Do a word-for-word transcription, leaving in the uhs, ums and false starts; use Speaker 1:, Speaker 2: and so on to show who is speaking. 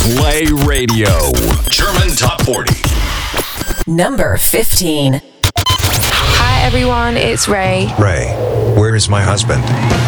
Speaker 1: Play Radio. German Top forty.
Speaker 2: Number fifteen.
Speaker 3: Hi everyone, it's Ray.
Speaker 4: Ray, where is my husband?